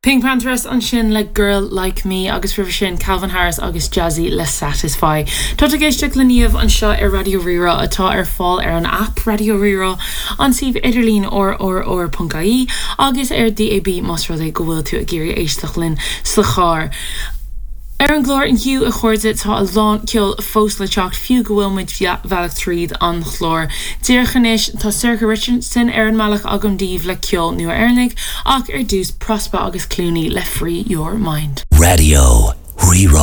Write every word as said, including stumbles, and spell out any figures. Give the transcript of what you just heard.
Pink Panthers an sin le Girl Like Me agus river sin Calvin Harris agus Jazzy le Satisfy. Tá géiste leníomh an seo ar Radio Rira atá ar fáil ar an app Radio Rira an sih idirlín or or or puncaí agus ar D A B mas rud é go bhfuil tú a géirí éisteach linn sa chár. Ar an glór in hiú a chuirde tá a lán ceol fós le teacht fiú go bhfuil muid bhealach tríd an chlór. Díorchanis tá Circa Richardson ar an malach agamdíomh le ceol nua airnig ach ar dús prospa agus clúnaí le Free Your Mind. Radio Rira.